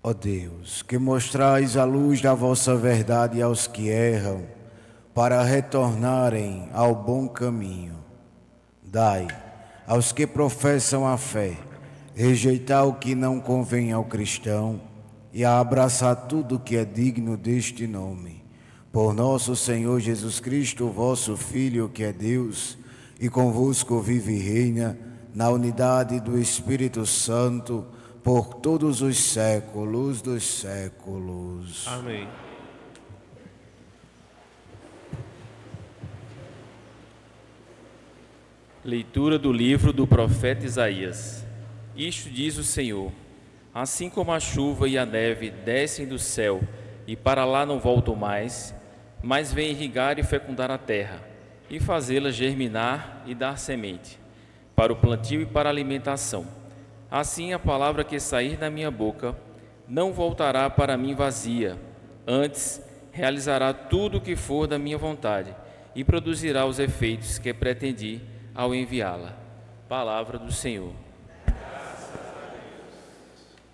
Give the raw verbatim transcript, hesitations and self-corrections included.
Ó Deus, que mostrais a luz da vossa verdade aos que erram, para retornarem ao bom caminho. Dai aos que professam a fé, rejeitar o que não convém ao cristão e a abraçar tudo que é digno deste nome. Por nosso Senhor Jesus Cristo, vosso Filho, que é Deus, e convosco vive e reina, na unidade do Espírito Santo, por todos os séculos dos séculos. Amém. Leitura do livro do profeta Isaías. Isto diz o Senhor: assim como a chuva e a neve descem do céu e para lá não voltam mais, mas vêm irrigar e fecundar a terra, e fazê-la germinar e dar semente, para o plantio e para a alimentação. Assim a palavra que sair da minha boca não voltará para mim vazia, antes realizará tudo o que for da minha vontade e produzirá os efeitos que pretendi ao enviá-la. Palavra do Senhor.